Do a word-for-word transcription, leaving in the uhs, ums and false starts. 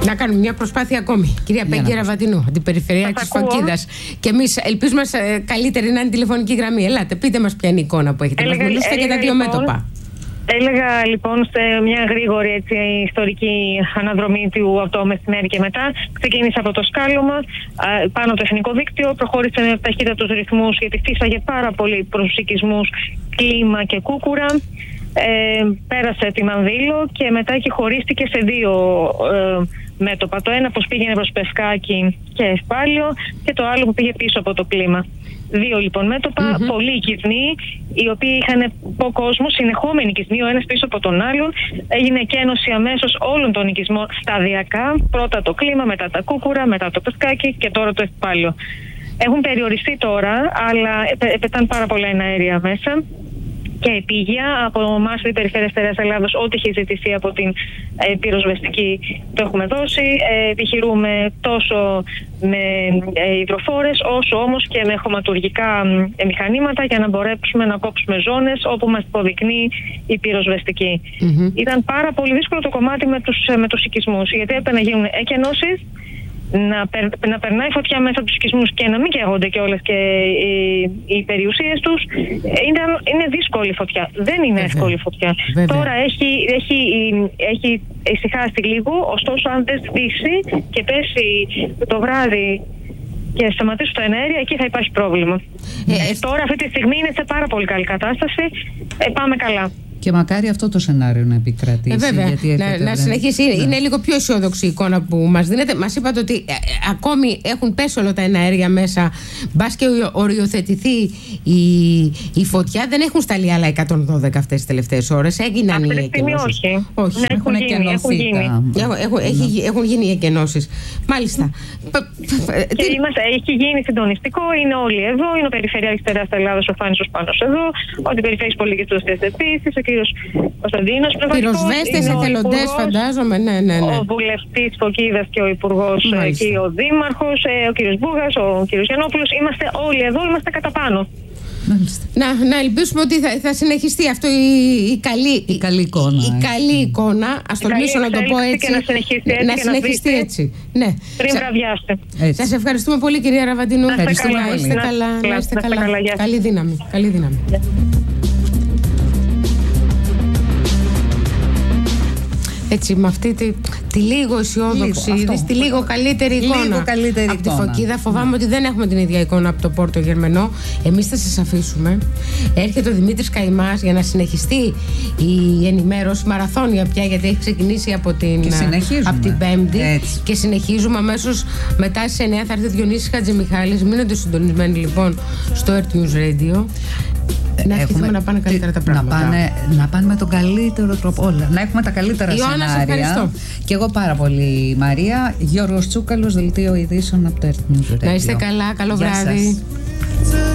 Να κάνουμε μια προσπάθεια ακόμη. Κυρία Πέγκη Ραβατινού, αντιπεριφερειάρχης της Φωκίδας. Και εμείς ελπίζουμε καλύτερη να είναι τηλεφωνική γραμμή. Ελάτε, πείτε μας ποια είναι η εικόνα που έχετε. Μας μιλήσετε για τα δύο λοιπόν, μέτωπα. Έλεγα λοιπόν σε μια γρήγορη έτσι, ιστορική αναδρομή του από το μεσημέρι και μετά. Ξεκίνησε από το σκάλωμα πάνω το εθνικό δίκτυο, προχώρησε με ταχύτατους ρυθμούς γιατί φύσαγε πάρα πολύ προς τους οικισμούς Κλίμα και Κούκουρα. Ε, πέρασε τη Μανδύλο και μετά εκεί χωρίστηκε σε δύο ε, μέτωπα. Το ένα πως πήγαινε προς Πεσκάκη και Ευπάλιο και το άλλο που πήγε πίσω από το Κλίμα. Δύο λοιπόν μέτωπα, mm-hmm. πολλοί οικισμοί, οι οποίοι είχαν πω κόσμο, συνεχόμενοι οικισμοί, ο ένας πίσω από τον άλλον. Έγινε εκένωση αμέσως όλων των οικισμών σταδιακά. Πρώτα το Κλίμα, μετά τα Κούκουρα, μετά το Πεσκάκι και τώρα το Ευπάλιο. Έχουν περιοριστεί τώρα, αλλά πετάνε πάρα πολλά εναέρια μέσα. Και επίγεια από εμάς την Περιφέρεια Στερεάς Ελλάδος, ό,τι έχει ζητηθεί από την ε, πυροσβεστική το έχουμε δώσει. Ε, επιχειρούμε τόσο με ε, υδροφόρες όσο όμως και με χωματουργικά ε, μηχανήματα για να μπορέσουμε να κόψουμε ζώνες όπου μας υποδεικνύει η πυροσβεστική. Mm-hmm. Ήταν πάρα πολύ δύσκολο το κομμάτι με τους, με τους οικισμούς, γιατί έπρεπε να γίνουν εκενώσεις, να, περ, να περνάει φωτιά μέσα από τους οικισμούς και να μην καίγονται κιόλας και οι, οι περιουσίες τους. Είναι, είναι δύσκολη φωτιά. Δεν είναι Βέβαια. εύκολη φωτιά. Βέβαια. Τώρα έχει, έχει, έχει ησυχάσει λίγο, ωστόσο αν δεν σβήσει και πέσει το βράδυ και σταματήσει το εναέρια, εκεί θα υπάρχει πρόβλημα. Ε, ε, τώρα αυτή τη στιγμή είναι σε πάρα πολύ καλή κατάσταση. Ε, πάμε καλά. Και μακάρι αυτό το σενάριο να επικρατήσει. Ε, βέβαια, γιατί να, να συνεχίσει. Ναι. Είναι λίγο πιο αισιόδοξη η εικόνα που μας δίνετε. Μας είπατε ότι ε, ακόμη έχουν πέσει όλα τα εναέρια μέσα. Μπας και οριοθετηθεί η, η φωτιά. Δεν έχουν σταλεί άλλα εκατόν δώδεκα αυτές τις τελευταίες ώρες. Έγιναν οι εκενώσεις. Όχι. όχι. Ναι, έχουν, έχουν, γίνει, έχουν, γίνει. Έχουν, έχουν, έχει, έχουν γίνει οι εκενώσεις. Μάλιστα. Και είμαστε, έχει γίνει συντονιστικό. Είναι όλοι εδώ. Είναι ο Περιφερειάρχης Στερεάς Ελλάδος, ο Φάνης ο Σπάνος εδώ. Ο Αντιπεριφερειάρχης Πολιτικής Προστασίας επίσης. Ο κύριος Κωνσταντίνος. Πυροσβέστες, εθελοντές, φαντάζομαι. Ναι, ναι, ναι. Ο βουλευτής Φωκίδας και ο υπουργός και ο δήμαρχος, ο κύριος Μπούγας, ο κύριος Γιαννόπουλος. Είμαστε όλοι εδώ, είμαστε κατά πάνω. Να, να ελπίσουμε ότι θα, θα συνεχιστεί αυτό η, η, καλή, η καλή εικόνα. Η καλή εικόνα, ας τολμήσω να το πω έτσι. Να συνεχιστεί έτσι. Να συνεχιστεί να έτσι. Ναι. Πριν Σα... βραδιάστε. Σας ευχαριστούμε πολύ, κυρία Ραβαντινού. Να είστε καλά. Να είστε καλά. Να, να είστε καλά. καλά. Καλή δύναμη. Καλή δύναμη. Yeah. Έτσι, με αυτή τη, τη λίγο αισιόδοξη, λίγο, τη λίγο καλύτερη εικόνα λίγο καλύτερη από εικόνα. Τη Φωκίδα. Φοβάμαι ναι. ότι δεν έχουμε την ίδια εικόνα από το Πόρτο Γερμενό. Εμείς θα σας αφήσουμε. Έρχεται ο Δημήτρης Καημάς για να συνεχιστεί η ενημέρωση μαραθώνια πια, γιατί έχει ξεκινήσει από την, από την Πέμπτη. Έτσι. Και συνεχίζουμε αμέσως μετά στις εννιά. Θα έρθει ο Διονύσης Χατζημιχάλης. Μείνετε συντονισμένοι λοιπόν στο Earth News Radio. Να ευχηθούμε να πάνε καλύτερα τα πράγματα. Να πάνε, να πάνε με τον καλύτερο τρόπο όλα. Να έχουμε τα καλύτερα Ιωάννα, σενάρια. Ευχαριστώ. Και εγώ πάρα πολύ, Μαρία. Γιώργος Τσούκαλος, Δελτίο Ειδήσεων από το Earth News Radio. Να είστε καλά, καλό Γεια βράδυ. Σας.